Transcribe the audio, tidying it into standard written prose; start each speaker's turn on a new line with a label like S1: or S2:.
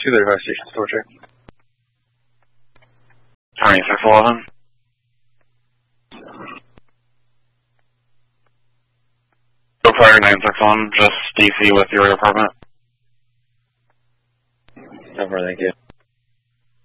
S1: 235 station store check.
S2: Tower 611. Go fire 961, just DC with your department.
S1: Over, thank you.